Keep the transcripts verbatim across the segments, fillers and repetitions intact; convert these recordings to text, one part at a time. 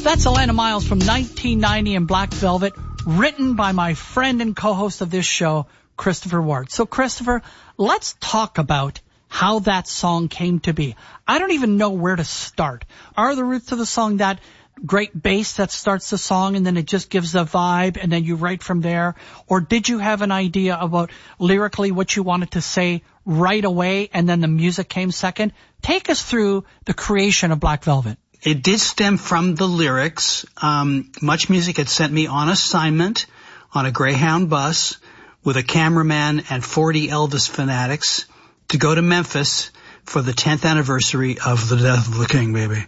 That's Alannah Myles from nineteen ninety in Black Velvet, written by my friend and co-host of this show, Christopher Ward. So, Christopher, let's talk about how that song came to be. I don't even know where to start. Are the roots of the song that great bass that starts the song and then it just gives the vibe and then you write from there? Or did you have an idea about lyrically what you wanted to say right away and then the music came second? Take us through the creation of Black Velvet. It did stem from the lyrics. Um, Much Music had sent me on assignment on a Greyhound bus with a cameraman and forty Elvis fanatics to go to Memphis for the tenth anniversary of the death of the king, baby.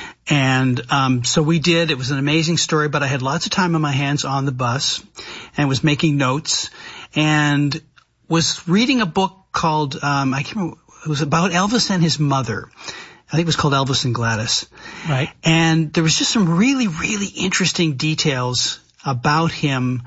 And um so we did. It was an amazing story, but I had lots of time on my hands on the bus and was making notes and was reading a book called, um I can't remember, it was about Elvis and his mother. I think it was called Elvis and Gladys. Right. And there was just some really, really interesting details about him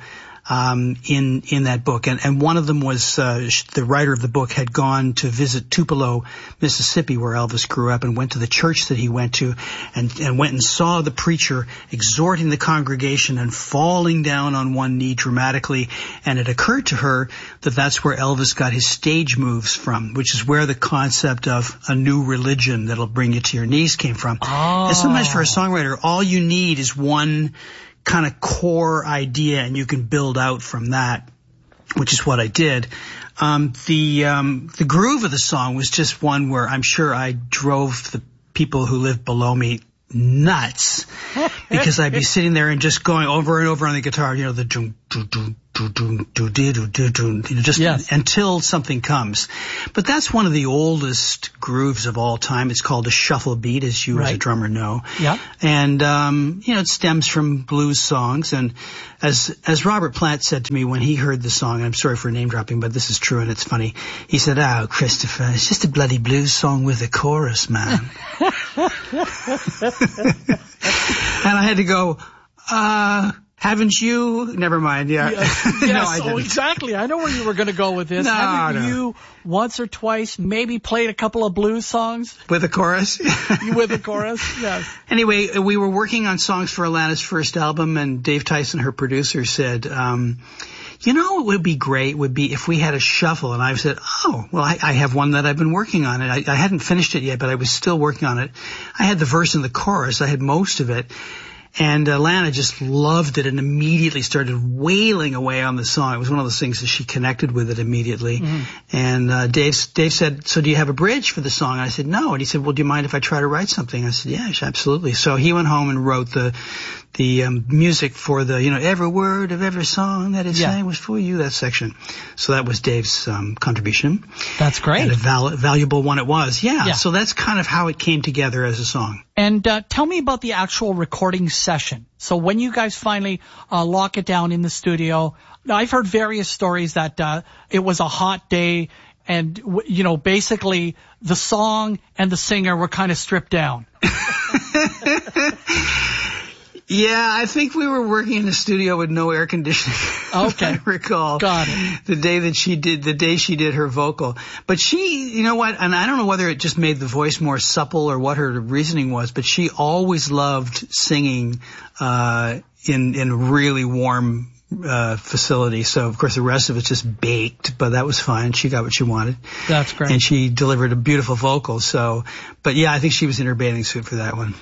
um in in that book. And and one of them was uh the writer of the book had gone to visit Tupelo, Mississippi, where Elvis grew up, and went to the church that he went to and and went and saw the preacher exhorting the congregation and falling down on one knee dramatically. And it occurred to her that that's where Elvis got his stage moves from, which is where the concept of a new religion that'll bring you to your knees came from. Oh. And sometimes for a songwriter, all you need is one kind of core idea and you can build out from that, which is what I did. Um, the, um, the groove of the song was just one where I'm sure I drove the people who lived below me nuts because I'd be sitting there and just going over and over on the guitar, you know, the doom, doom, doom, doom, doom, doom, doom, doom, doom, you know, just yes. until something comes. But that's one of the oldest grooves of all time. It's called a shuffle beat, as you right. as a drummer know. Yeah. And, um, you know, it stems from blues songs. And as, as Robert Plant said to me when he heard the song, and I'm sorry for name dropping, but this is true and it's funny. He said, "Oh, Christopher, it's just a bloody blues song with a chorus, man." And I had to go, uh, haven't you? Never mind. Yeah. Yes, no, yes. I didn't. Oh, exactly. I know where you were going to go with this. No, Haven't no. you once or twice maybe played a couple of blues songs With a chorus? with a chorus? Yes. Anyway, we were working on songs for Alannah's first album, and Dave Tyson, her producer, said, um, you know what would be great would be if we had a shuffle. And I said, oh, well, I, I have one that I've been working on. And I, I hadn't finished it yet, but I was still working on it. I had the verse and the chorus. I had most of it. And Alannah just loved it and immediately started wailing away on the song. It was one of those things that she connected with it immediately. Mm-hmm. And uh, Dave, Dave said, so do you have a bridge for the song? And I said, no. And he said, well, do you mind if I try to write something? I said, yeah, absolutely. So he went home and wrote the the um, music for the, you know, every word of every song that is yeah. sang was for you, that section. So that was Dave's um, contribution. That's great. And a val- valuable one it was. Yeah, yeah. So that's kind of how it came together as a song. And uh, tell me about the actual recording session. So when you guys finally uh, lock it down in the studio, I've heard various stories that uh, it was a hot day and, you know, basically the song and the singer were kind of stripped down. Yeah, I think we were working in a studio with no air conditioning. Okay. I recall. Got it. The day that she did, the day she did her vocal. But she, you know what, and I don't know whether it just made the voice more supple or what her reasoning was, but she always loved singing, uh, in, in really warm, uh, facility. So of course the rest of it's just baked, but that was fine. She got what she wanted. That's great. And she delivered a beautiful vocal. So, but yeah, I think she was in her bathing suit for that one.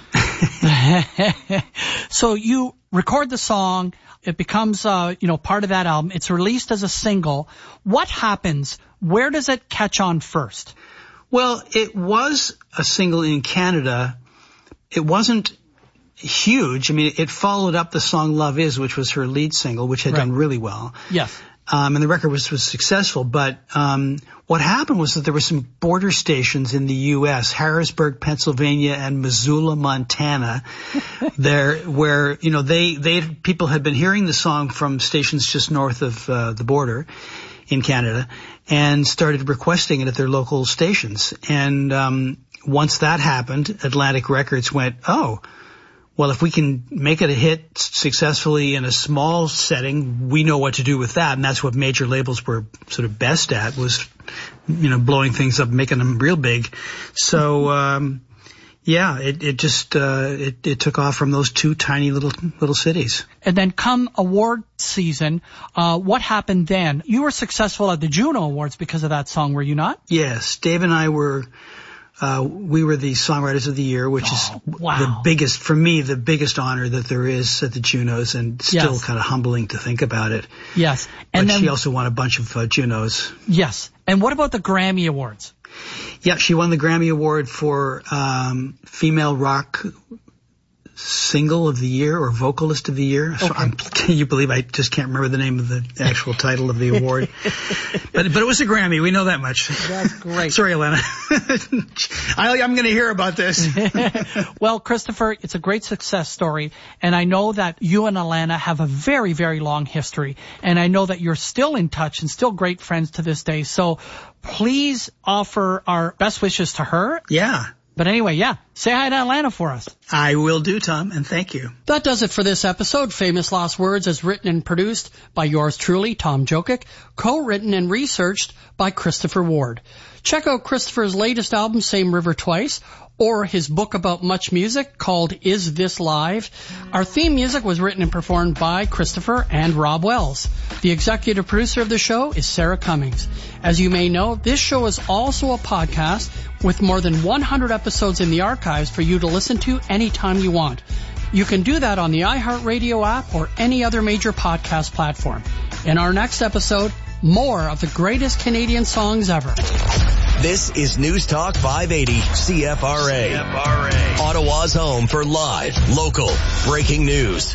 So you record the song, it becomes, uh, you know, part of that album. It's released as a single. What happens? Where does it catch on first? Well, it was a single in Canada. It wasn't huge. I mean, it followed up the song Love Is, which was her lead single, which had right. done really well. Yes. Um, and the record was, was successful. But um, what happened was that there were some border stations in the U S, Harrisburg, Pennsylvania, and Missoula, Montana, there where, you know, they, they people had been hearing the song from stations just north of uh, the border in Canada and started requesting it at their local stations. And um, once that happened, Atlantic Records went, oh, well, if we can make it a hit successfully in a small setting, we know what to do with that. And that's what major labels were sort of best at, was, you know, blowing things up, making them real big. So, um, Yeah, it, it just, uh, it, it took off from those two tiny little, little cities. And then come award season, uh, what happened then? You were successful at the Juno Awards because of that song, were you not? Yes. Dave and I were, uh, we were the Songwriters of the Year, which oh, is wow. the biggest, for me, the biggest honor that there is at the Junos, and still yes. kind of humbling to think about it. Yes. And but then, she also won a bunch of uh, Junos. Yes. And what about the Grammy Awards? Yeah, she won the Grammy Award for um, Female Rock Single of the Year or Vocalist of the Year. Okay. So I'm, can you believe I just can't remember the name of the actual title of the award? but but it was a Grammy. We know that much. That's great. Sorry, Elena. I, I'm going to hear about this. Well, Christopher, it's a great success story, and I know that you and Elena have a very, very long history, and I know that you're still in touch and still great friends to this day. So please offer our best wishes to her. Yeah. But anyway, yeah, say hi to Atlanta for us. I will do, Tom, and thank you. That does it for this episode. Famous Lost Words is written and produced by yours truly, Tom Jokic, co-written and researched by Christopher Ward. Check out Christopher's latest album, Same River Twice, or his book about much music called Is This Live? Our theme music was written and performed by Christopher and Rob Wells. The executive producer of the show is Sarah Cummings. As you may know, this show is also a podcast with more than one hundred episodes in the archives for you to listen to anytime you want. You can do that on the iHeartRadio app or any other major podcast platform. In our next episode, more of the greatest Canadian songs ever. This is News Talk five eighty C F R A. C F R A. Ottawa's home for live, local, breaking news.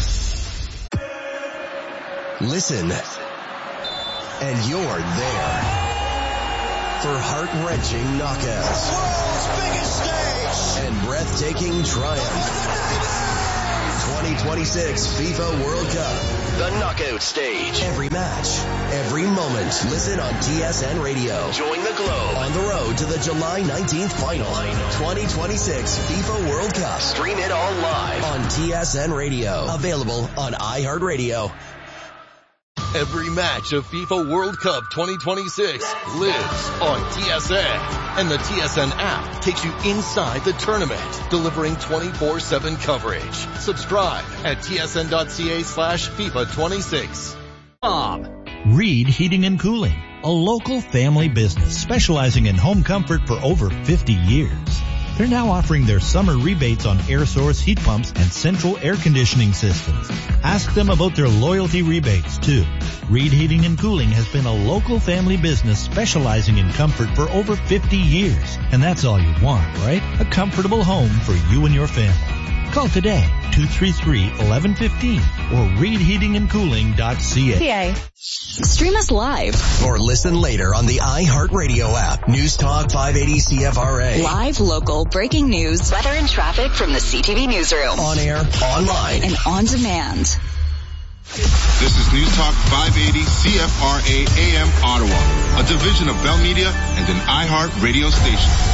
Listen, and you're there for heart-wrenching knockouts. World's biggest stage. And breathtaking triumph. twenty twenty-six FIFA World Cup. The knockout stage. Every match, every moment. Listen on T S N Radio. Join the Globe on the road to the July nineteenth final. twenty twenty-six FIFA World Cup. Stream it all live on T S N Radio. Available on iHeartRadio. Every match of FIFA World Cup twenty twenty-six lives on T S N. And the T S N app takes you inside the tournament, delivering twenty-four seven coverage. Subscribe at tsn.ca slash FIFA 26. Bob. Reed Heating and Cooling, a local family business specializing in home comfort for over fifty years. They're now offering their summer rebates on air source heat pumps and central air conditioning systems. Ask them about their loyalty rebates, too. Reed Heating and Cooling has been a local family business specializing in comfort for over fifty years. And that's all you want, right? A comfortable home for you and your family. Call today, two three three, one one one five or reed heating and cooling dot c a. Stream us live. Or listen later on the iHeartRadio app. News Talk five eighty C F R A. Live, local, breaking news, weather and traffic from the C T V newsroom. On air, online, and on demand. This is News Talk five eighty C F R A A M Ottawa, a division of Bell Media and an iHeart radio station.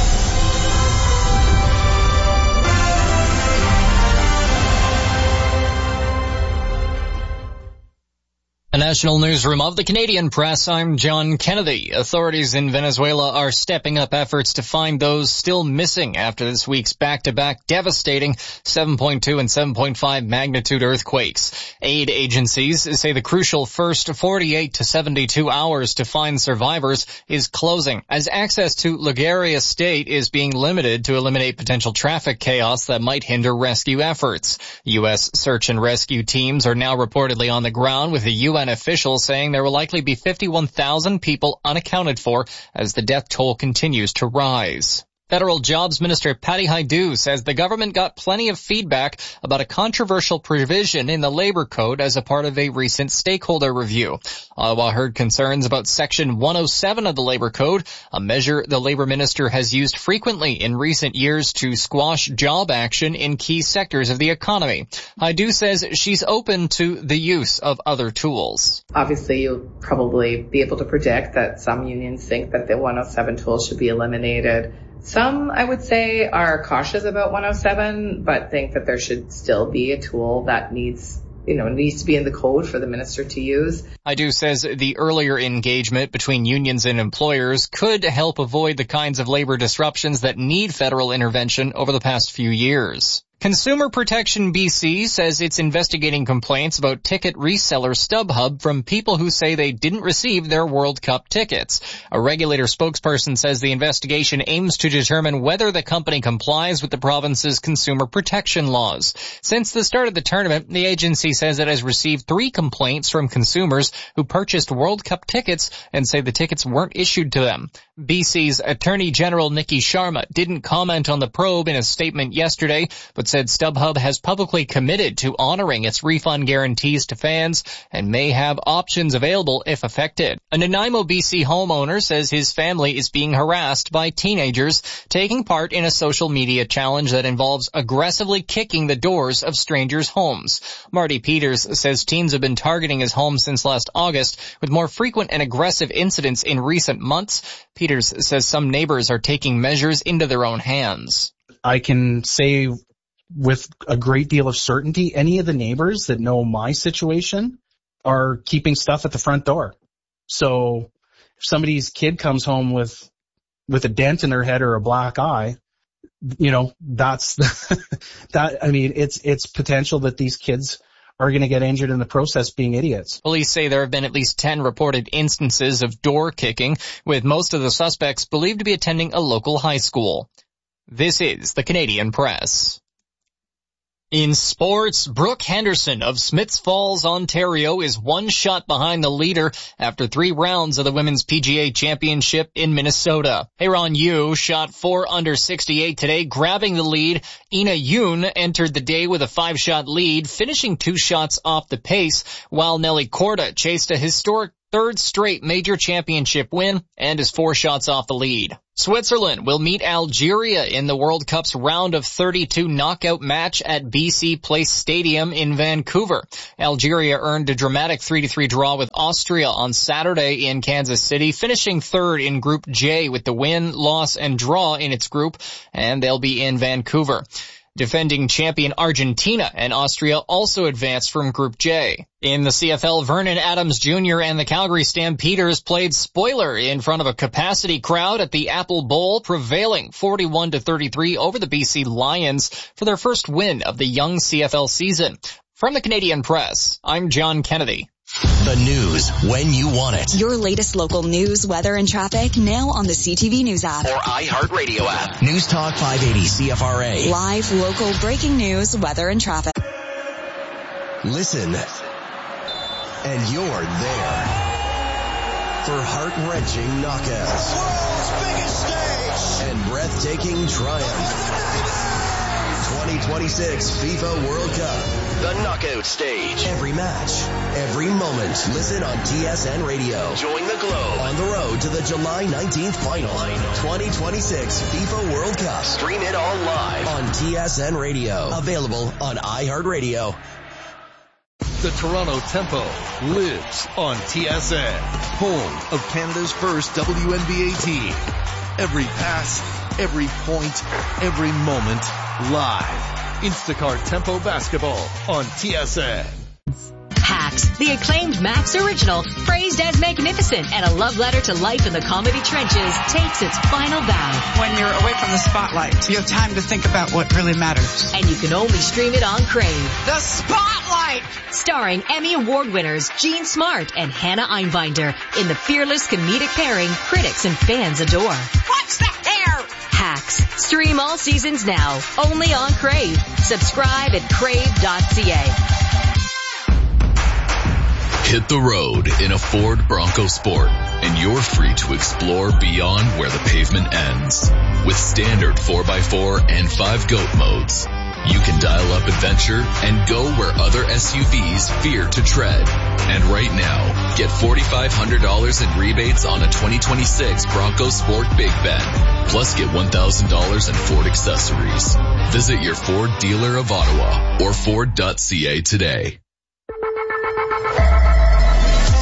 The National Newsroom of the Canadian Press, I'm John Kennedy. Authorities in Venezuela are stepping up efforts to find those still missing after this week's back-to-back devastating seven point two and seven point five magnitude earthquakes. Aid agencies say the crucial first forty-eight to seventy-two hours to find survivors is closing, as access to Liguria State is being limited to eliminate potential traffic chaos that might hinder rescue efforts. U S search and rescue teams are now reportedly on the ground, with the U N officials saying there will likely be fifty-one thousand people unaccounted for as the death toll continues to rise. Federal Jobs Minister Patty Hajdu says the government got plenty of feedback about a controversial provision in the labor code as a part of a recent stakeholder review. Ottawa heard concerns about Section one oh seven of the labor code, a measure the labor minister has used frequently in recent years to squash job action in key sectors of the economy. Hajdu says she's open to the use of other tools. Obviously, you'll probably be able to predict that some unions think that the one oh seven tool should be eliminated. Some, I would say, are cautious about one oh seven, but think that there should still be a tool that needs you know, needs to be in the code for the minister to use. Hajdu says the earlier engagement between unions and employers could help avoid the kinds of labor disruptions that need federal intervention over the past few years. Consumer Protection B C says it's investigating complaints about ticket reseller StubHub from people who say they didn't receive their World Cup tickets. A regulator spokesperson says the investigation aims to determine whether the company complies with the province's consumer protection laws. Since the start of the tournament, the agency says it has received three complaints from consumers who purchased World Cup tickets and say the tickets weren't issued to them. B C's Attorney General Nikki Sharma didn't comment on the probe in a statement yesterday, but said StubHub has publicly committed to honoring its refund guarantees to fans and may have options available if affected. A Nanaimo, B C homeowner says his family is being harassed by teenagers taking part in a social media challenge that involves aggressively kicking the doors of strangers' homes. Marty Peters says teens have been targeting his home since last August, with more frequent and aggressive incidents in recent months. Peters says some neighbors are taking measures into their own hands. I can say with a great deal of certainty, any of the neighbors that know my situation are keeping stuff at the front door. So if somebody's kid comes home with with a dent in their head or a black eye, you know, that's that. I mean, it's it's potential that these kids are going to get injured in the process being idiots. Police say there have been at least ten reported instances of door kicking, with most of the suspects believed to be attending a local high school. This is the Canadian Press. In sports, Brooke Henderson of Smiths Falls, Ontario is one shot behind the leader after three rounds of the Women's P G A Championship in Minnesota. Heiron Yu shot four under sixty-eight today, grabbing the lead. Ina Yoon entered the day with a five-shot lead, finishing two shots off the pace, while Nelly Korda chased a historic third straight major championship win and is four shots off the lead. Switzerland will meet Algeria in the World Cup's round of thirty-two knockout match at B C Place Stadium in Vancouver. Algeria earned a dramatic three to three draw with Austria on Saturday in Kansas City, finishing third in Group J with the win, loss, and draw in its group, and they'll be in Vancouver. Defending champion Argentina and Austria also advanced from Group J. In the C F L, Vernon Adams Junior and the Calgary Stampeders played spoiler in front of a capacity crowd at the Apple Bowl, prevailing forty-one to thirty-three over the B C Lions for their first win of the young C F L season. From the Canadian Press, I'm John Kennedy. The news when you want it. Your latest local news, weather, and traffic now on the C T V News app. Or iHeartRadio app. News Talk five eighty C F R A. Live, local, breaking news, weather, and traffic. Listen, and you're there for heart-wrenching knockouts. World's biggest stage. And breathtaking triumph. twenty twenty-six FIFA World Cup. The knockout stage. Every match, every moment. Listen on T S N Radio. Join the Globe on the road to the July nineteenth final. twenty twenty-six FIFA World Cup. Stream it all live on T S N Radio. Available on iHeartRadio. The Toronto Tempo lives on T S N, home of Canada's first W N B A team. Every pass, every point, every moment, live. Instacart Tempo Basketball on T S N. Hacks, the acclaimed Max original, praised as magnificent and a love letter to life in the comedy trenches, takes its final bow. When you're away from the spotlight, you have time to think about what really matters. And you can only stream it on Crave. The Spotlight! Starring Emmy Award winners Jean Smart and Hannah Einbinder in the fearless comedic pairing critics and fans adore. What's the hair? Hacks. Stream all seasons now, only on Crave. Subscribe at crave dot c a. Hit the road in a Ford Bronco Sport, and you're free to explore beyond where the pavement ends. With standard four by four and five GOAT modes, you can dial up adventure and go where other S U Vs fear to tread. And right now, get forty-five hundred dollars in rebates on a twenty twenty-six Bronco Sport Big Ben. Plus get one thousand dollars in Ford accessories. Visit your Ford dealer of Ottawa or ford dot c a today.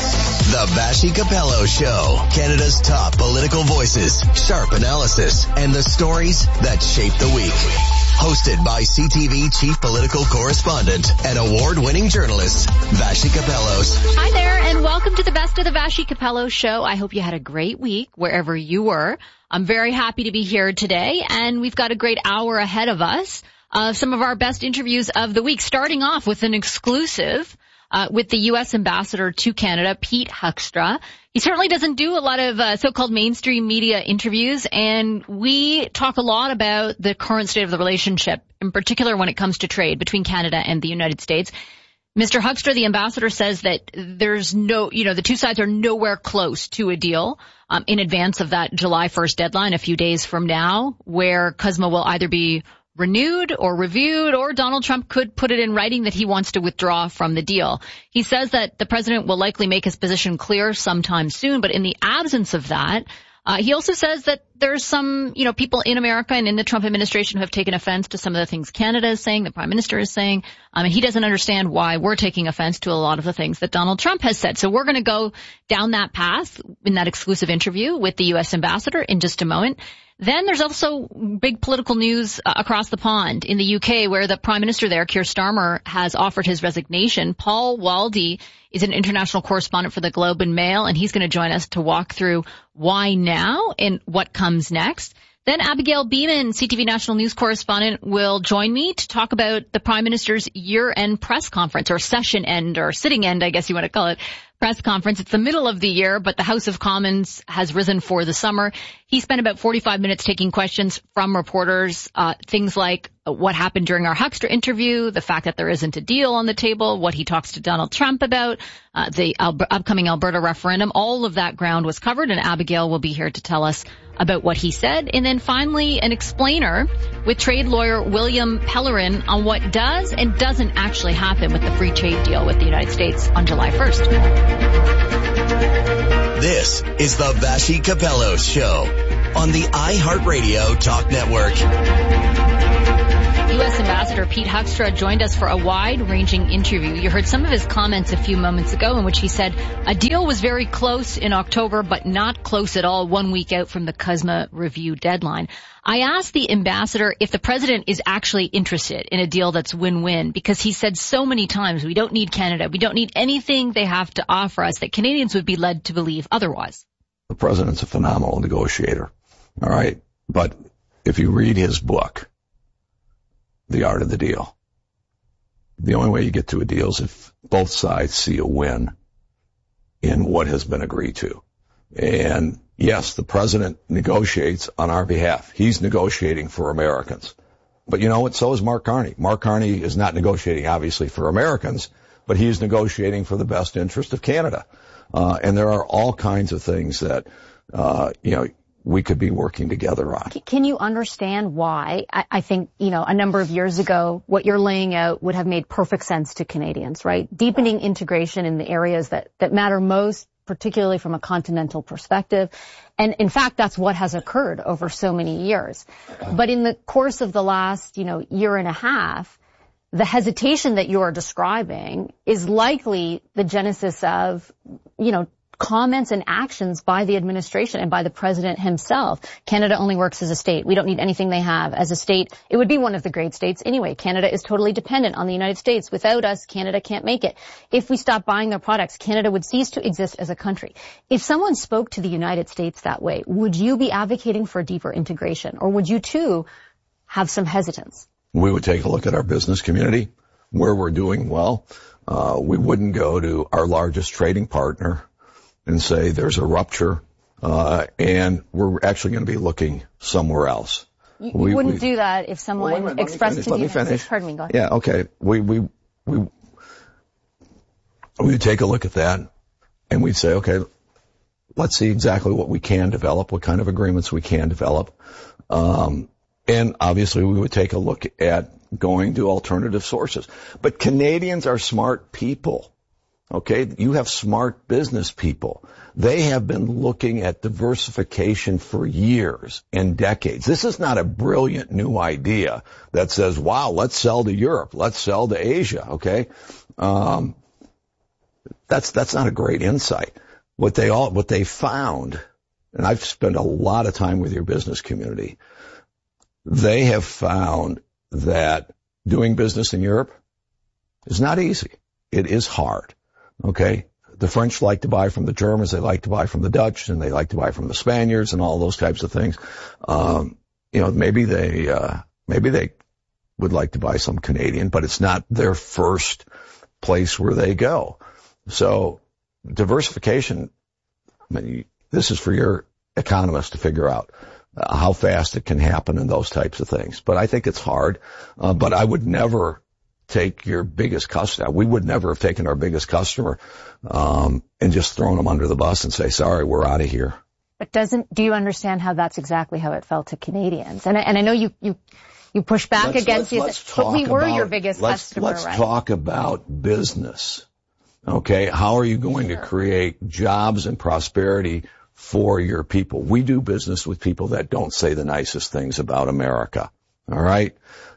The Vassy Capello Show. Canada's top political voices, sharp analysis, and the stories that shape the week. Hosted by C T V chief political correspondent and award-winning journalist, Vassy Capellos. Hi there, and welcome to the Best of the Vassy Capello Show. I hope you had a great week wherever you were. I'm very happy to be here today, and we've got a great hour ahead of us of some of our best interviews of the week, starting off with an exclusive Uh, with the U S ambassador to Canada, Pete Hoekstra. He certainly doesn't do a lot of uh, so-called mainstream media interviews, and we talk a lot about the current state of the relationship, in particular when it comes to trade between Canada and the United States. Mister Hoekstra, the ambassador, says that there's no, you know, the two sides are nowhere close to a deal um, in advance of that July first deadline a few days from now, where C U S M A will either be renewed or reviewed, or Donald Trump could put it in writing that he wants to withdraw from the deal. He says that the president will likely make his position clear sometime soon, but in the absence of that, uh, he also says that there's some, you know, people in America and in the Trump administration who have taken offense to some of the things Canada is saying, the prime minister is saying, um, and he doesn't understand why we're taking offense to a lot of the things that Donald Trump has said. So we're going to go down that path in that exclusive interview with the U S ambassador in just a moment. Then there's also big political news uh, across the pond in the U K, where the Prime Minister there, Keir Starmer, has offered his resignation. Paul Waldie is an international correspondent for the Globe and Mail, and he's going to join us to walk through why now and what comes next. Then Abigail Beeman, C T V National News correspondent, will join me to talk about the Prime Minister's year-end press conference, or session end, or sitting end, I guess you want to call it, press conference. It's the middle of the year, but the House of Commons has risen for the summer. He spent about forty-five minutes taking questions from reporters, uh, things like what happened during our Hoekstra interview, the fact that there isn't a deal on the table, what he talks to Donald Trump about, uh, the Al- upcoming Alberta referendum. All of that ground was covered, and Abigail will be here to tell us about what he said. And then finally, an explainer with trade lawyer William Pellerin on what does and doesn't actually happen with the free trade deal with the United States on July first. This is the Vassy Capello Show on the iHeartRadio Talk Network. U S Ambassador Pete Hoekstra joined us for a wide-ranging interview. You heard some of his comments a few moments ago in which he said a deal was very close in October, but not close at all one week out from the C U S M A review deadline. I asked the ambassador if the president is actually interested in a deal that's win-win, because he said so many times, we don't need Canada, we don't need anything they have to offer us, that Canadians would be led to believe otherwise. The president's a phenomenal negotiator, all right? But if you read his book, The Art of the Deal, the only way you get to a deal is if both sides see a win in what has been agreed to. And yes, the president negotiates on our behalf. He's negotiating for Americans. But you know what? So is Mark Carney. Mark Carney is not negotiating, obviously, for Americans, but he's negotiating for the best interest of Canada. Uh, and there are all kinds of things that, uh, you know, we could be working together on. Can you understand why? I, I think, you know, a number of years ago, what you're laying out would have made perfect sense to Canadians, right? Deepening integration in the areas that, that matter most, particularly from a continental perspective. And in fact, that's what has occurred over so many years. But in the course of the last, you know, year and a half, the hesitation that you are describing is likely the genesis of, you know, comments and actions by the administration and by the president himself. Canada only works as a state. We don't need anything they have. As a state, it would be one of the great states anyway. Canada is totally dependent on the United States. Without us, Canada can't make it. If we stop buying their products, Canada would cease to exist as a country. If someone spoke to the United States that way, would you be advocating for deeper integration, or would you too have some hesitance? We would take a look at our business community, where we're doing well. Uh, we wouldn't go to our largest trading partner and say there's a rupture, uh, and we're actually going to be looking somewhere else. You, we, you wouldn't we, do that if someone well, minute, expressed to the United States. Pardon me, go ahead. Yeah, okay. We, we, we, we would take a look at that, and we'd say, okay, let's see exactly what we can develop, what kind of agreements we can develop. Um, and obviously we would take a look at going to alternative sources. But Canadians are smart people. Okay, you have smart business people. They have been looking at diversification for years and decades. This is not a brilliant new idea that says, wow, let's sell to Europe, let's sell to Asia, okay? Um, that's, that's not a great insight. what they all, what they found, and I've spent a lot of time with your business community, they have found that doing business in Europe is not easy. It is hard. Okay. The French like to buy from the Germans. They like to buy from the Dutch, and they like to buy from the Spaniards and all those types of things. Um, you know, maybe they, uh, maybe they would like to buy some Canadian, but it's not their first place where they go. So diversification, I mean, this is for your economists to figure out uh, how fast it can happen and those types of things. But I think it's hard. Uh, but I would never take your biggest customer. We would never have taken our biggest customer, um, and just thrown them under the bus and say, sorry, we're out of here. But doesn't, do you understand how that's exactly how it felt to Canadians? And I, and I know you, you, you push back let's, against let's, you, let's but we were about, your biggest let's, customer, let's right? Let's talk about business. Okay. How are you going sure. to create jobs and prosperity for your people? We do business with people that don't say the nicest things about America. All right.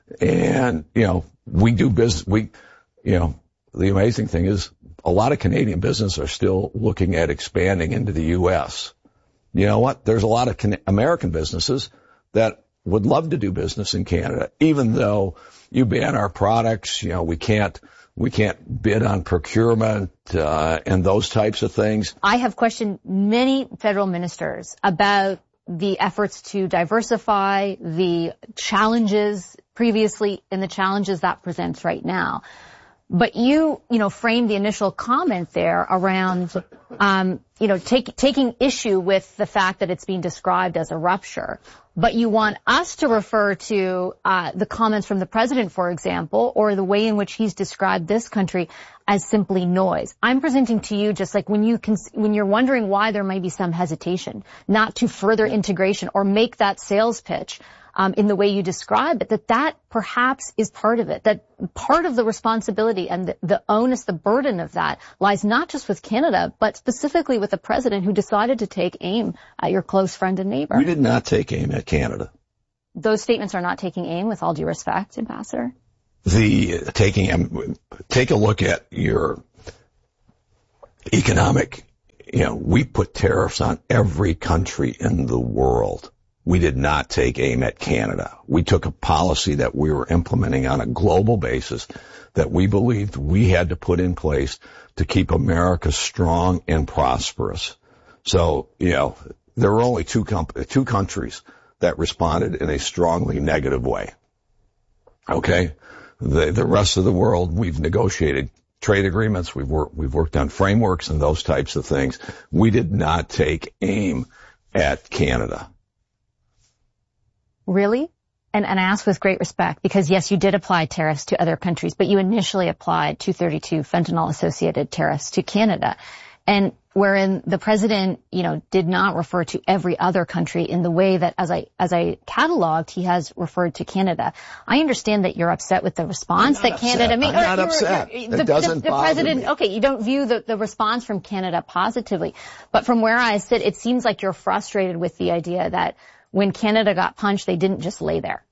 And, you know, we do business, we, you know, the amazing thing is a lot of Canadian business are still looking at expanding into the U S. You know what? There's a lot of Can- American businesses that would love to do business in Canada, even though you ban our products. You know, we can't, we can't bid on procurement, uh, and those types of things. I have questioned many federal ministers about the efforts to diversify, the challenges previously and the challenges that presents right now. But you, you know, framed the initial comment there around, um, you know, take, taking issue with the fact that it's being described as a rupture. But you want us to refer to uh, the comments from the president, for example, or the way in which he's described this country as simply noise. I'm presenting to you just like when you can, when you're wondering why there might be some hesitation not to further integration or make that sales pitch. Um, in the way you describe it, that that perhaps is part of it, that part of the responsibility and the, the onus, the burden of that lies not just with Canada, but specifically with the president who decided to take aim at your close friend and neighbor. We did not take aim at Canada. Those statements are not taking aim, with all due respect, Ambassador. The uh, taking aim, take a look at your economic, you know, we put tariffs on every country in the world. We did not take aim at Canada. We took a policy that we were implementing on a global basis that we believed we had to put in place to keep America strong and prosperous. So, you know, there were only two comp- two countries that responded in a strongly negative way. Okay? The, the rest of the world, we've negotiated trade agreements, we've worked, we've worked on frameworks and those types of things. We did not take aim at Canada. Really? And, and I ask with great respect, because yes, you did apply tariffs to other countries, but you initially applied two thirty-two fentanyl-associated tariffs to Canada. And wherein the president, you know, did not refer to every other country in the way that, as I, as I cataloged, he has referred to Canada. I understand that you're upset with the response that upset. Canada made. I'm not you're, upset. You're, it the, doesn't the, the bother president, me. Okay, you don't view the, the response from Canada positively. But from where I sit, it seems like you're frustrated with the idea that when Canada got punched, they didn't just lay there.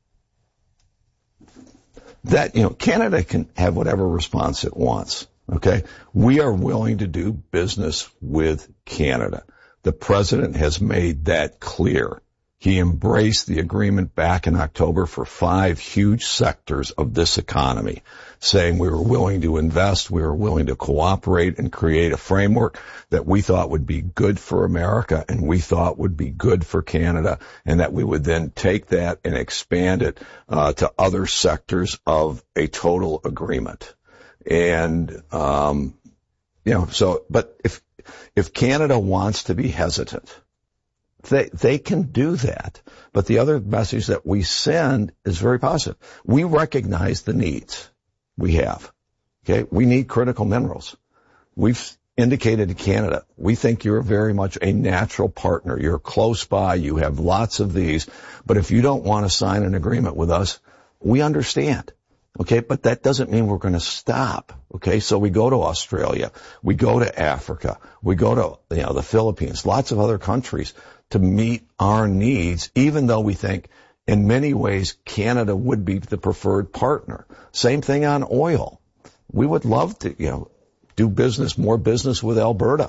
That, you know, Canada can have whatever response it wants. Okay. We are willing to do business with Canada. The president has made that clear. He embraced the agreement back in October for five huge sectors of this economy, saying we were willing to invest, we were willing to cooperate and create a framework that we thought would be good for America and we thought would be good for Canada, and that we would then take that and expand it uh, to other sectors of a total agreement. And, um, you know, so, but if, if Canada wants to be hesitant, They, they can do that. But the other message that we send is very positive. We recognize the needs we have. Okay. We need critical minerals. We've indicated to Canada, we think you're very much a natural partner. You're close by. You have lots of these. But if you don't want to sign an agreement with us, we understand. Okay. But that doesn't mean we're going to stop. Okay. So we go to Australia. We go to Africa. We go to, you know, the Philippines, lots of other countries to meet our needs, even though we think in many ways Canada would be the preferred partner. Same thing on oil. We would love to, you know, do business, more business with Alberta.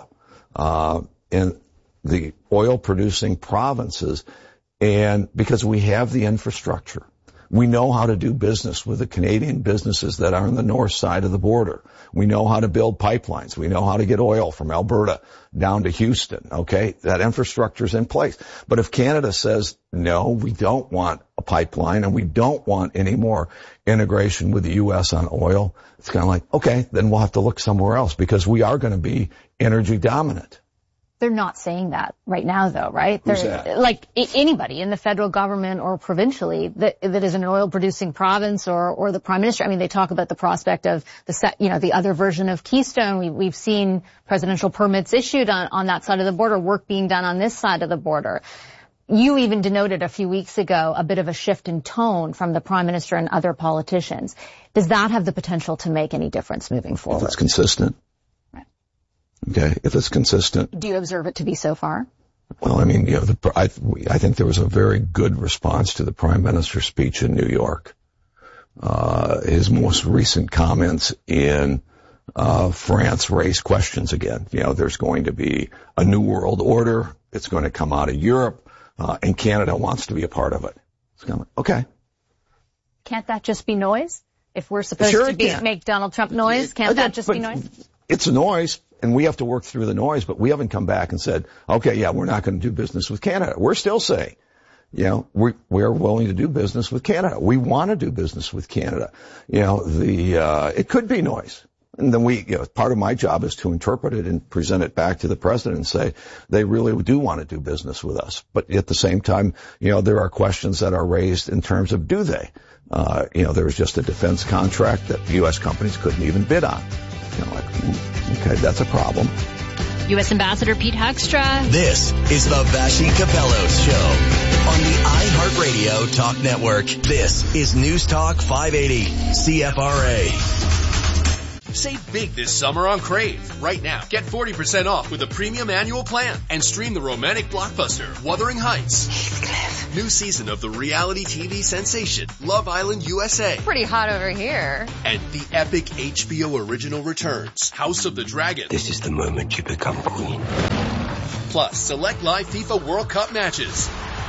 uh, in the oil-producing provinces, and because we have the infrastructure. We know how to do business with the Canadian businesses that are on the north side of the border. We know how to build pipelines. We know how to get oil from Alberta down to Houston, okay? That infrastructure's in place. But if Canada says, no, we don't want a pipeline and we don't want any more integration with the U S on oil, it's kind of like, okay, then we'll have to look somewhere else because we are going to be energy dominant. They're not saying that right now, though, right? Who's They're, that? Like I- anybody in the federal government or provincially that that is an oil-producing province, or or the prime minister. I mean, they talk about the prospect of the set, you know, the other version of Keystone. We, we've seen presidential permits issued on on that side of the border, work being done on this side of the border. You even denoted a few weeks ago a bit of a shift in tone from the prime minister and other politicians. Does that have the potential to make any difference moving forward? If it's consistent. Okay, if it's consistent. Do you observe it to be so far? Well, I mean, you know, the, I, I think there was a very good response to the Prime Minister's speech in New York. Uh, his most recent comments in uh, France raised questions again. You know, there's going to be a new world order. It's going to come out of Europe, uh, and Canada wants to be a part of it. It's kind of like, okay. Can't that just be noise? If we're supposed Sure to be, can. make Donald Trump noise, can't Okay, that just but be noise? It's a noise. And we have to work through the noise, but we haven't come back and said, okay, yeah, we're not going to do business with Canada. We're still saying, you know, we, we're willing to do business with Canada. We want to do business with Canada. You know, the, uh, it could be noise. And then we, you know, part of my job is to interpret it and present it back to the president and say, they really do want to do business with us. But at the same time, you know, there are questions that are raised in terms of do they? Uh, you know, there was just a defense contract that U S companies couldn't even bid on. You know, like, okay, that's a problem. U S Ambassador Pete Hoekstra. This is the Vassy Capello Show on the iHeartRadio Talk Network. This is News Talk five eighty C F R A. Save big this summer on Crave. Right now, get forty percent off with a premium annual plan and stream the romantic blockbuster Wuthering Heights. Heathcliff. New season of the reality T V sensation Love Island U S A. Pretty hot over here. And the epic H B O original returns House of the Dragon. This is the moment you become queen. Plus, select live FIFA World Cup matches.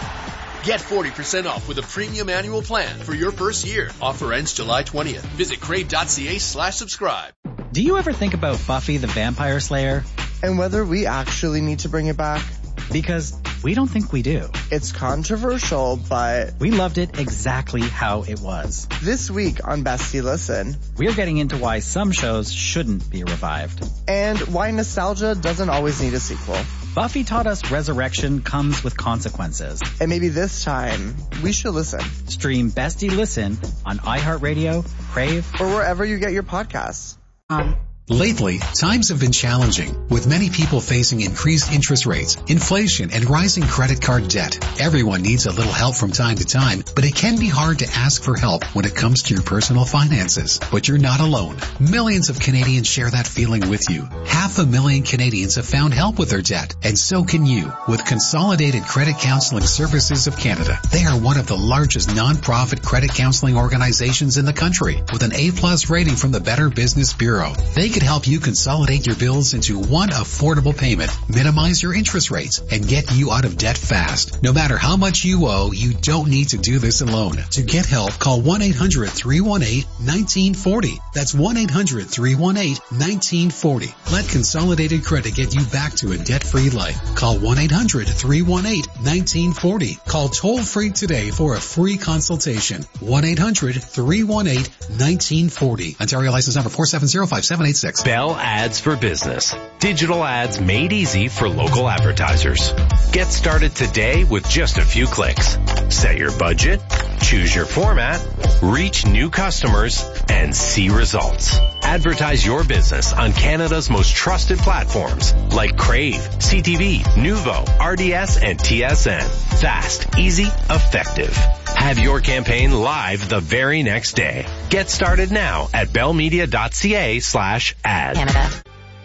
Get forty percent off with a premium annual plan for your first year. Offer ends July twentieth. Visit crave.ca slash subscribe. Do you ever think about Buffy the Vampire Slayer? And whether we actually need to bring it back? Because we don't think we do. It's controversial, but we loved it exactly how it was. This week on Bestie Listen, we're getting into why some shows shouldn't be revived. And why nostalgia doesn't always need a sequel. Buffy taught us resurrection comes with consequences. And maybe this time, we should listen. Stream Bestie Listen on iHeartRadio, Crave, or wherever you get your podcasts. Um. Lately, times have been challenging, with many people facing increased interest rates, inflation, and rising credit card debt. Everyone needs a little help from time to time, but it can be hard to ask for help when it comes to your personal finances. But you're not alone. Millions of Canadians share that feeling with you. Half a million Canadians have found help with their debt, and so can you with Consolidated Credit Counseling Services of Canada. They are one of the largest non-profit credit counseling organizations in the country, with an A-plus rating from the Better Business Bureau. They could help you consolidate your bills into one affordable payment, minimize your interest rates, and get you out of debt fast. No matter how much you owe, you don't need to do this alone. To get help, call one eight hundred three one eight one nine four zero. That's one eight hundred three one eight one nine four zero. Let Consolidated Credit get you back to a debt-free life. Call one eight hundred three one eight one nine four zero. Call toll-free today for a free consultation. one eight hundred three one eight one nine four zero. Ontario license number four seven zero five seven eight six. Bell Ads for Business. Digital ads made easy for local advertisers. Get started today with just a few clicks. Set your budget, choose your format, reach new customers, and see results. Advertise your business on Canada's most trusted platforms like Crave, C T V, Nuvo, R D S, and T S N. Fast, easy, effective. Have your campaign live the very next day. Get started now at bellmedia.ca slash ad. Canada.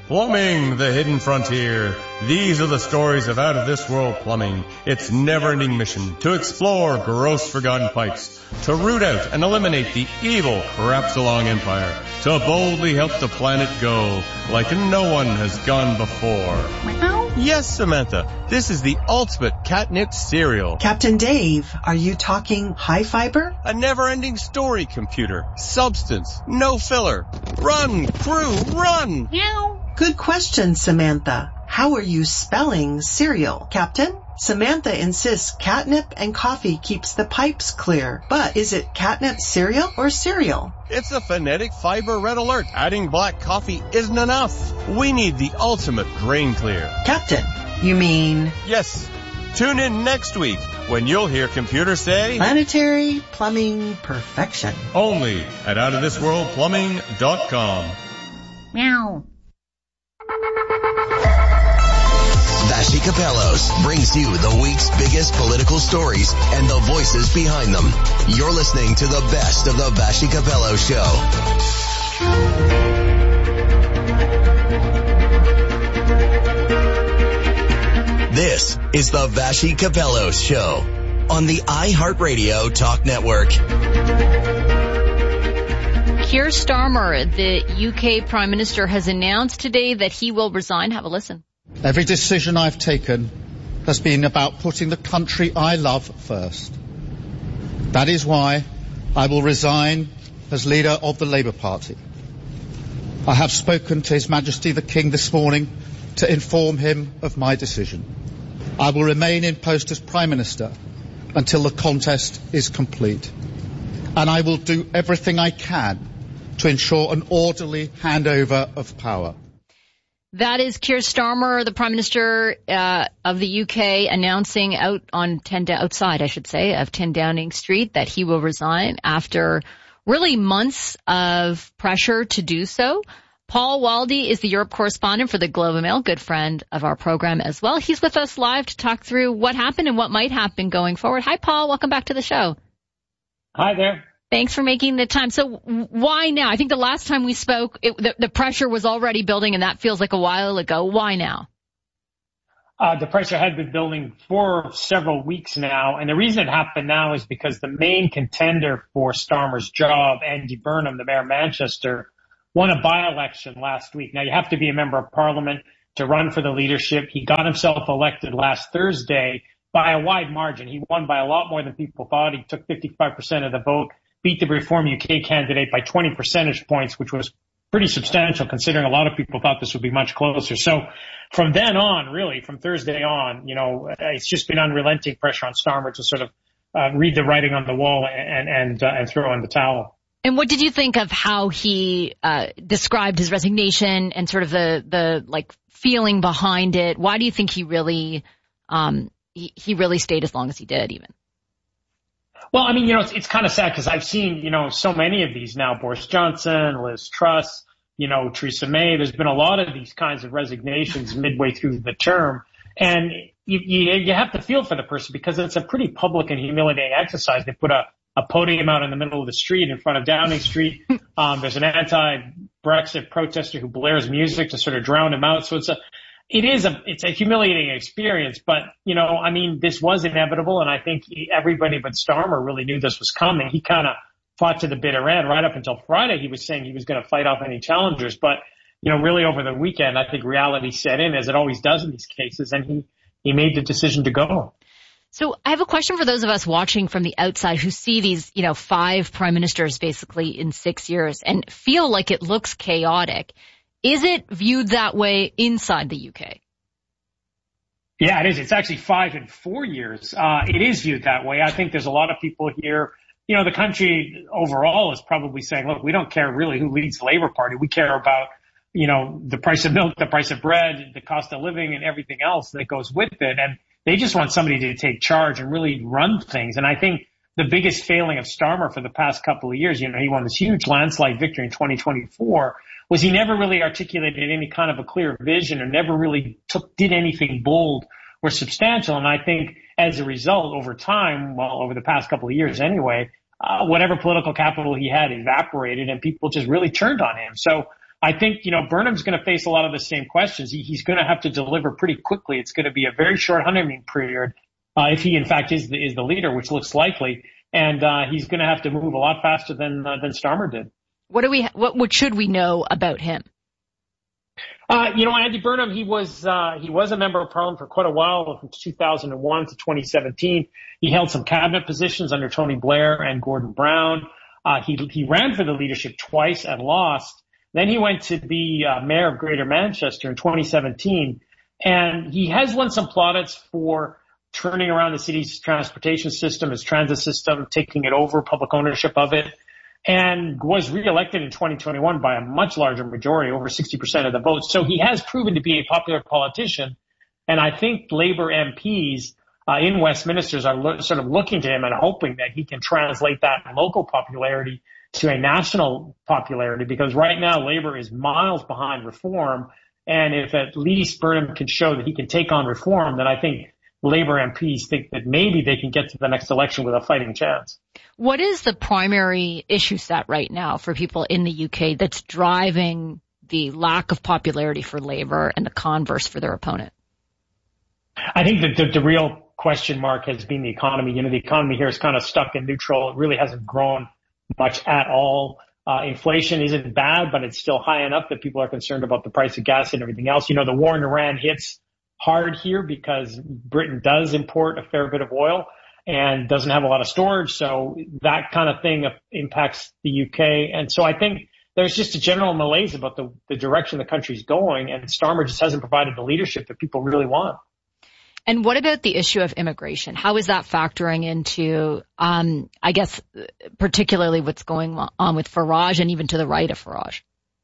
Plumbing, the hidden frontier. These are the stories of out-of-this-world plumbing. Its never-ending mission to explore gross forgotten pipes, to root out and eliminate the evil Crapsalong Empire, to boldly help the planet go like no one has gone before. Meow. Yes, Samantha, this is the ultimate catnip cereal. Captain Dave, are you talking high fiber? A never-ending story, computer. Substance, no filler. Run, crew, run! Meow. Good question, Samantha. How are you spelling cereal, Captain? Samantha insists catnip and coffee keeps the pipes clear. But is it catnip cereal or cereal? It's a phonetic fiber red alert. Adding black coffee isn't enough. We need the ultimate grain clear. Captain, you mean? Yes. Tune in next week when you'll hear computers say planetary plumbing perfection. Only at out of this world plumbing dot com. Meow. Vassy Capellos brings you the week's biggest political stories and the voices behind them. You're listening to the best of the Vassy Capellos Show. This is the Vassy Capellos Show on the iHeartRadio Talk Network. Keir Starmer, the U K Prime Minister, has announced today that he will resign. Have a listen. Every decision I've taken has been about putting the country I love first. That is why I will resign as leader of the Labour Party. I have spoken to His Majesty the King this morning to inform him of my decision. I will remain in post as Prime Minister until the contest is complete. And I will do everything I can to ensure an orderly handover of power. That is Keir Starmer, the Prime Minister uh, of the U K, announcing out on ten outside, I should say, of ten Downing Street that he will resign after really months of pressure to do so. Paul Waldie is the Europe correspondent for the Globe and Mail, good friend of our program as well. He's with us live to talk through what happened and what might happen going forward. Hi, Paul. Welcome back to the show. Hi there. Thanks for making the time. So why now? I think the last time we spoke, it, the, the pressure was already building, and that feels like a while ago. Why now? Uh, the pressure had been building for several weeks now, and the reason it happened now is because the main contender for Starmer's job, Andy Burnham, the mayor of Manchester, won a by-election last week. Now, you have to be a member of parliament to run for the leadership. He got himself elected last Thursday by a wide margin. He won by a lot more than people thought. He took fifty-five percent of the vote. Beat the Reform U K candidate by twenty percentage points, which was pretty substantial considering a lot of people thought this would be much closer. So from then on, really, from Thursday on, you know, it's just been unrelenting pressure on Starmer to sort of uh, read the writing on the wall and and, uh, and throw in the towel. And what did you think of how he uh, described his resignation and sort of the, the like feeling behind it? Why do you think he really um, he, he really stayed as long as he did even? Well, I mean, you know, it's, it's kind of sad because I've seen, you know, so many of these now, Boris Johnson, Liz Truss, you know, Theresa May. There's been a lot of these kinds of resignations midway through the term. And you, you, you have to feel for the person because it's a pretty public and humiliating exercise. They put a, a podium out in the middle of the street in front of Downing Street. Um, there's an anti-Brexit protester who blares music to sort of drown him out. So it's a, It is a, it's a humiliating experience, but, you know, I mean, this was inevitable, and I think everybody but Starmer really knew this was coming. He kind of fought to the bitter end. Right up until Friday, he was saying he was going to fight off any challengers, but, you know, really over the weekend, I think reality set in, as it always does in these cases, and he, he made the decision to go. So I have a question for those of us watching from the outside who see these, you know, five prime ministers basically in six years and feel like it looks chaotic. Is it viewed that way inside the U K? Yeah, it is. It's actually five in four years. Uh, it is viewed that way. I think there's a lot of people here. You know, the country overall is probably saying, look, we don't care really who leads the Labour Party. We care about, you know, the price of milk, the price of bread, the cost of living, and everything else that goes with it. And they just want somebody to take charge and really run things. And I think the biggest failing of Starmer for the past couple of years, you know, he won this huge landslide victory in twenty twenty-four, was he never really articulated any kind of a clear vision or never really took, did anything bold or substantial. And I think as a result, over time, well, over the past couple of years anyway, uh, whatever political capital he had evaporated and people just really turned on him. So I think, you know, Burnham's going to face a lot of the same questions. He, he's going to have to deliver pretty quickly. It's going to be a very short honeymoon period, uh, if he in fact is the, is the leader, which looks likely. And, uh, he's going to have to move a lot faster than, uh, than Starmer did. What do we, what, what should we know about him? Uh, you know, Andy Burnham, he was, uh, he was a member of parliament for quite a while, from two thousand one to twenty seventeen. He held some cabinet positions under Tony Blair and Gordon Brown. Uh, he, he ran for the leadership twice and lost. Then he went to be uh, mayor of Greater Manchester in twenty seventeen. And he has won some plaudits for turning around the city's transportation system, his transit system, taking it over, public ownership of it, and was reelected in twenty twenty-one by a much larger majority, over sixty percent of the vote. So he has proven to be a popular politician. And I think Labour M Ps uh, in Westminster are lo- sort of looking to him and hoping that he can translate that local popularity to a national popularity, because right now Labour is miles behind Reform. And if at least Burnham can show that he can take on Reform, then I think Labour M Ps think that maybe they can get to the next election with a fighting chance. What is the primary issue set right now for people in the U K that's driving the lack of popularity for Labour and the converse for their opponent? I think that the, the real question mark has been the economy. You know, the economy here is kind of stuck in neutral. It really hasn't grown much at all. Uh, inflation isn't bad, but it's still high enough that people are concerned about the price of gas and everything else. You know, the war in Iran hits hard here because Britain does import a fair bit of oil and doesn't have a lot of storage. So that kind of thing impacts the U K. And so I think there's just a general malaise about the, the direction the country's going, and Starmer just hasn't provided the leadership that people really want. And what about the issue of immigration? How is that factoring into, um, I guess, particularly what's going on with Farage and even to the right of Farage?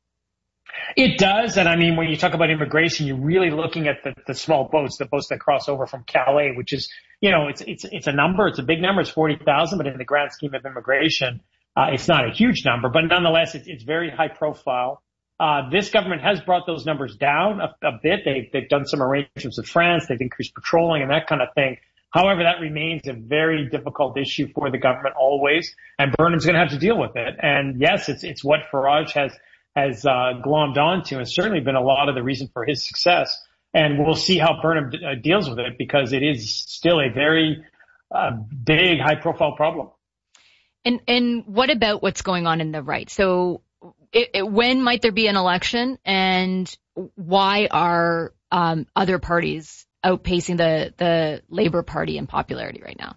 It does. And I mean, when you talk about immigration, you're really looking at the, the small boats, the boats that cross over from Calais, which is, you know, it's, it's, it's a number. It's a big number. It's forty thousand, but in the grand scheme of immigration, uh, it's not a huge number, but nonetheless, it's, it's very high profile. Uh, this government has brought those numbers down a, a bit. They've, they've done some arrangements with France. They've increased patrolling and that kind of thing. However, that remains a very difficult issue for the government always, and Burnham's going to have to deal with it. And yes, it's, it's what Farage has, has, uh, glommed onto, and certainly been a lot of the reason for his success. And we'll see how Burnham d- uh, deals with it, because it is still a very, uh, big, high profile problem. And, and what about what's going on in the right? So, It, it, when might there be an election, and why are um, other parties outpacing the, the Labour Party in popularity right now?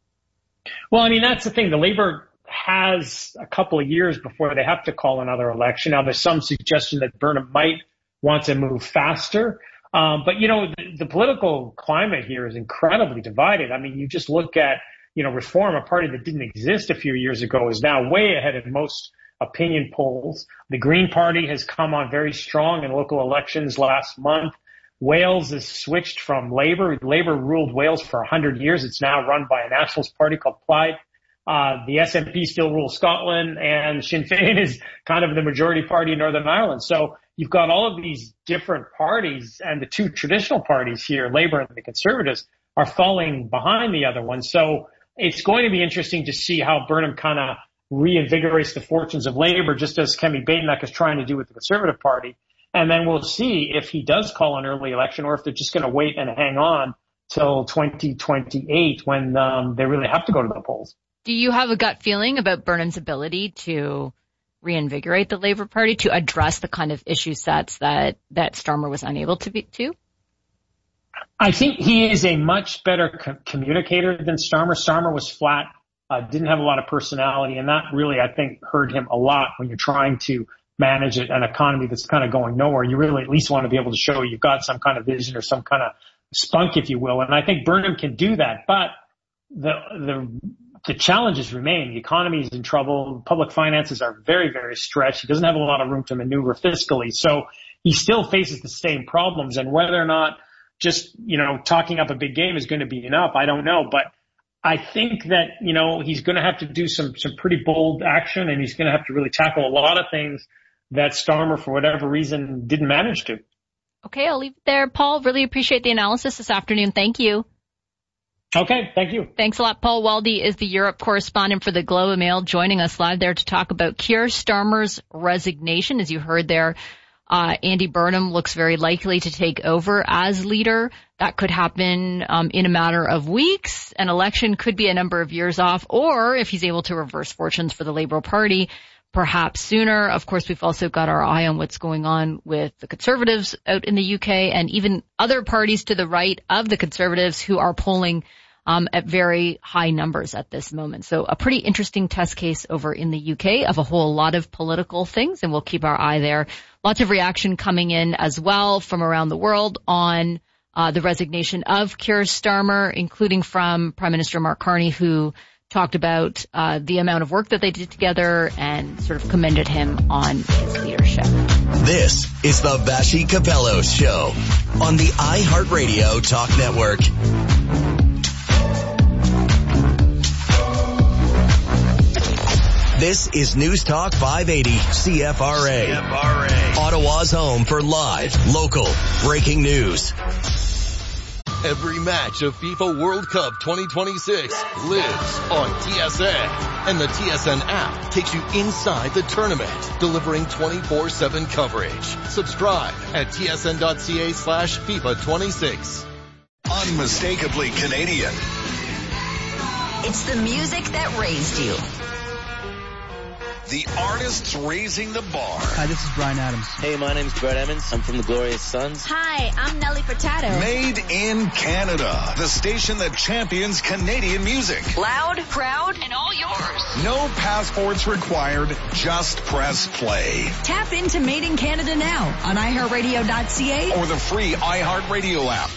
Well, I mean, that's the thing. The Labour has a couple of years before they have to call another election. Now, there's some suggestion that Burnham might want to move faster. Um, but, you know, the, the political climate here is incredibly divided. I mean, you just look at, you know, Reform, a party that didn't exist a few years ago, is now way ahead of most opinion polls. The Green Party has come on very strong in local elections last month. Wales has switched from Labour. Labour ruled Wales for one hundred years. It's now run by a nationalist party called Plaid. Uh, the S N P still rules Scotland, and Sinn Féin is kind of the majority party in Northern Ireland. So you've got all of these different parties, and the two traditional parties here, Labour and the Conservatives, are falling behind the other one. So it's going to be interesting to see how Burnham kind of reinvigorates the fortunes of Labour, just as Kemi Badenoch is trying to do with the Conservative Party. And then we'll see if he does call an early election, or if they're just going to wait and hang on till twenty twenty-eight when um, they really have to go to the polls. Do you have a gut feeling about Burnham's ability to reinvigorate the Labour Party, to address the kind of issue sets that, that Starmer was unable to be to? I think he is a much better co- communicator than Starmer. Starmer was flat. Uh, didn't have a lot of personality, and that really, I think, hurt him a lot when you're trying to manage an economy that's kind of going nowhere. You really at least want to be able to show you've got some kind of vision or some kind of spunk, if you will. And I think Burnham can do that, but the the the challenges remain. The economy is in trouble. Public finances are very, very stretched. He doesn't have a lot of room to maneuver fiscally, so he still faces the same problems. And whether or not just, you know, talking up a big game is going to be enough, I don't know, but I think that, you know, he's going to have to do some, some pretty bold action, and he's going to have to really tackle a lot of things that Starmer, for whatever reason, didn't manage to. Okay, I'll leave it there. Paul, really appreciate the analysis this afternoon. Thank you. Okay, thank you. Thanks a lot. Paul Waldy is the Europe correspondent for the Globe and Mail, joining us live there to talk about Keir Starmer's resignation. As you heard there, uh, Andy Burnham looks very likely to take over as leader. That could happen um, in a matter of weeks. An election could be a number of years off, or if he's able to reverse fortunes for the Labour Party, perhaps sooner. Of course, we've also got our eye on what's going on with the Conservatives out in the U K and even other parties to the right of the Conservatives who are polling um, at very high numbers at this moment. So a pretty interesting test case over in the U K of a whole lot of political things, and we'll keep our eye there. Lots of reaction coming in as well from around the world on uh, the resignation of Keir Starmer, including from Prime Minister Mark Carney, who talked about uh, the amount of work that they did together and sort of commended him on his leadership. This is the Vassy Capello Show on the iHeartRadio Talk Network. This is News Talk five eighty C F R A. C F R A. Ottawa's home for live, local, breaking news. Every match of FIFA World Cup twenty twenty-six lives on T S N. And the T S N app takes you inside the tournament, delivering twenty-four seven coverage. Subscribe at tsn.ca slash FIFA 26. Unmistakably Canadian. It's the music that raised you. The artists raising the bar. Hi, this is Bryan Adams. Hey, my name's Brett Emmons. I'm from the Glorious Sons. Hi, I'm Nelly Furtado. Made in Canada. The station that champions Canadian music. Loud, proud, and all yours. No passports required. Just press play. Tap into Made in Canada now on i heart radio dot c a or the free iHeartRadio app.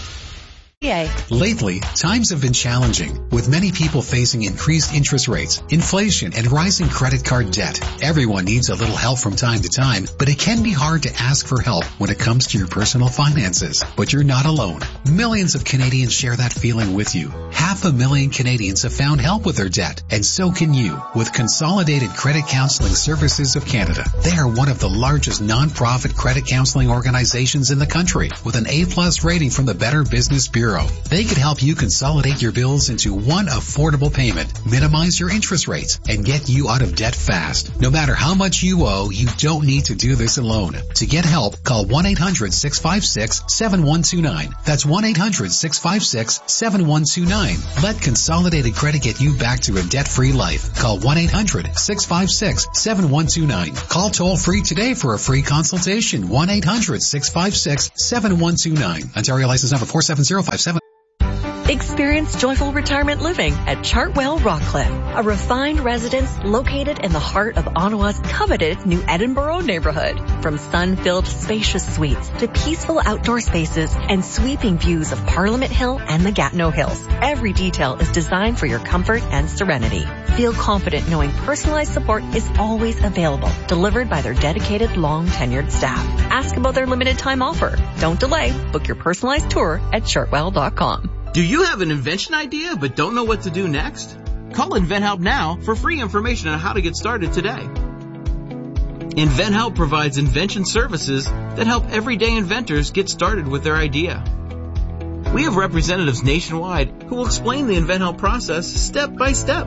Yay. Lately, times have been challenging, with many people facing increased interest rates, inflation, and rising credit card debt. Everyone needs a little help from time to time, but it can be hard to ask for help when it comes to your personal finances. But you're not alone. Millions of Canadians share that feeling with you. Half a million Canadians have found help with their debt, and so can you with Consolidated Credit Counseling Services of Canada. They are one of the largest non-profit credit counseling organizations in the country, with an A-plus rating from the Better Business Bureau. They could help you consolidate your bills into one affordable payment, minimize your interest rates, and get you out of debt fast. No matter how much you owe, you don't need to do this alone. To get help, call one eight hundred six five six seven one two nine. That's one eight hundred six five six seven one two nine. Let Consolidated Credit get you back to a debt-free life. Call one eight hundred six five six seven one two nine. Call toll-free today for a free consultation. one eight hundred six five six seven one two nine. Ontario license number four seven zero five seven. Experience joyful retirement living at Chartwell Rockcliffe, a refined residence located in the heart of Ottawa's coveted New Edinburgh neighborhood. From sun-filled spacious suites to peaceful outdoor spaces and sweeping views of Parliament Hill and the Gatineau Hills, every detail is designed for your comfort and serenity. Feel confident knowing personalized support is always available, delivered by their dedicated, long-tenured staff. Ask about their limited time offer. Don't delay. Book your personalized tour at chartwell dot com. Do you have an invention idea but don't know what to do next? Call InventHelp now for free information on how to get started today. InventHelp provides invention services that help everyday inventors get started with their idea. We have representatives nationwide who will explain the InventHelp process step by step.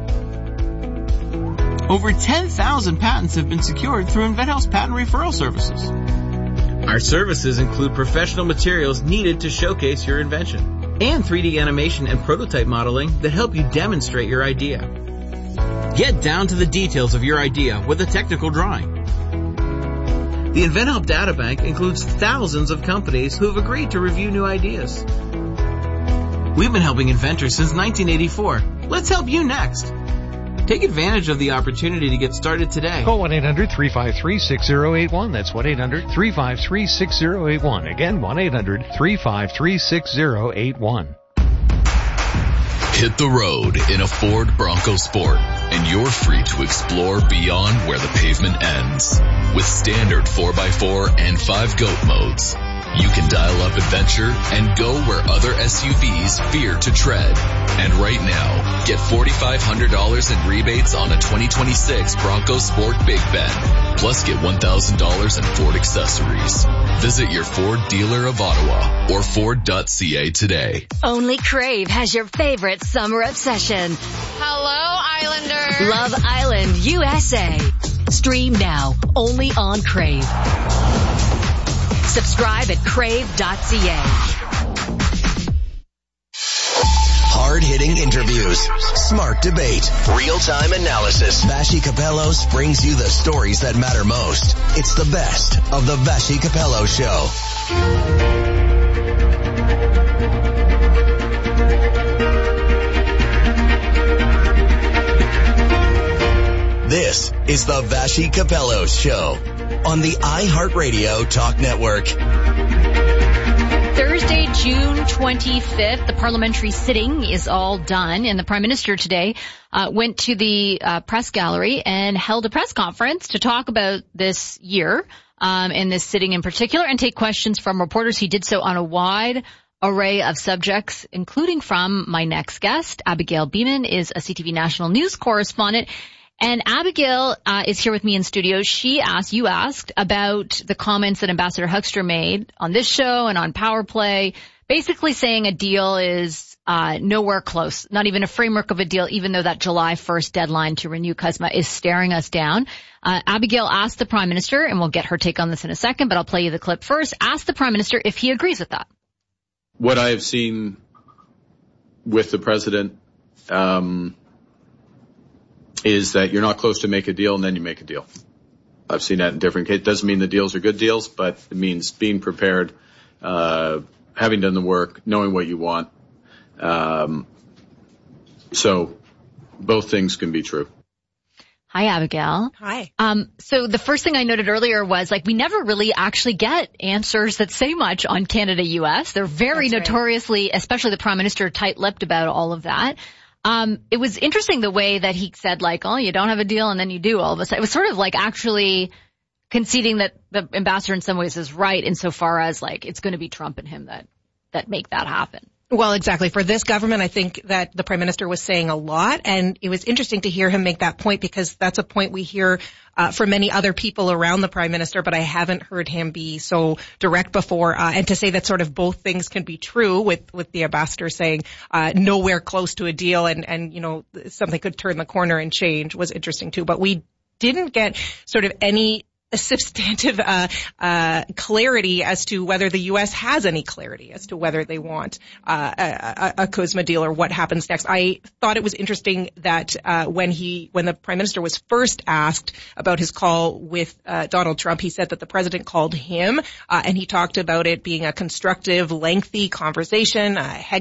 Over ten thousand patents have been secured through InventHelp's patent referral services. Our services include professional materials needed to showcase your invention, and three D animation and prototype modeling that help you demonstrate your idea. Get down to the details of your idea with a technical drawing. The InventHelp Databank includes thousands of companies who have agreed to review new ideas. We've been helping inventors since nineteen eighty-four. Let's help you next. Take advantage of the opportunity to get started today. Call one eight hundred three five three six zero eight one. That's one eight hundred three five three six zero eight one. Again, one eight hundred three five three six zero eight one. Hit the road in a Ford Bronco Sport and you're free to explore beyond where the pavement ends. With standard four by four and five goat modes, you can dial up adventure and go where other S U Vs fear to tread. And right now, get four thousand five hundred dollars in rebates on a twenty twenty-six Bronco Sport Big Ben. Plus get one thousand dollars in Ford accessories. Visit your Ford dealer of Ottawa or Ford dot C A today. Only Crave has your favorite summer obsession. Hello, Islander. Love Island U S A. Stream now, only on Crave. Subscribe at crave dot c a. Hard-hitting interviews, smart debate, real-time analysis. Vassy Kapelos brings you the stories that matter most. It's the best of the Vassy Kapelos Show. This is the Vassy Kapelos Show on the iHeartRadio Talk Network. Thursday, June twenty-fifth, the parliamentary sitting is all done, and the Prime Minister today uh, went to the uh, press gallery and held a press conference to talk about this year um, and this sitting in particular and take questions from reporters. He did so on a wide array of subjects, including from my next guest. Abigail Bimman is a C T V National News correspondent. And Abigail uh, is here with me in studio. She asked, you asked about the comments that Ambassador Huckster made on this show and on Power Play, basically saying a deal is uh nowhere close, not even a framework of a deal, even though that July first deadline to renew C U S M A is staring us down. Uh, Abigail asked the Prime Minister, and we'll get her take on this in a second, but I'll play you the clip first, asked the Prime Minister if he agrees with that. What I have seen with the President um is that you're not close to make a deal and then you make a deal. I've seen that in different cases. It doesn't mean the deals are good deals, but it means being prepared, uh, having done the work, knowing what you want. Um, so both things can be true. Hi, Abigail. Hi. Um, so the first thing I noted earlier was, like, we never really actually get answers that say much on Canada U S. They're very That's notoriously, right. especially the Prime Minister, tight-lipped about all of that. Um, it was interesting the way that he said, like, oh, you don't have a deal and then you do all of a sudden. It was sort of like actually conceding that the ambassador in some ways is right insofar as, like, it's going to be Trump and him that, that make that happen. Well, exactly. For this government, I think that the Prime Minister was saying a lot, and it was interesting to hear him make that point because that's a point we hear uh, from many other people around the Prime Minister, but I haven't heard him be so direct before. Uh, and to say that sort of both things can be true with, with the ambassador saying uh, nowhere close to a deal and, and, you know, something could turn the corner and change was interesting too. But we didn't get sort of any a substantive uh, uh, clarity as to whether the U S has any clarity as to whether they want uh, a, a, a C U S M A deal or what happens next. I thought it was interesting that uh, when he, when the Prime Minister was first asked about his call with uh, Donald Trump, he said that the President called him uh, and he talked about it being a constructive, lengthy conversation, a head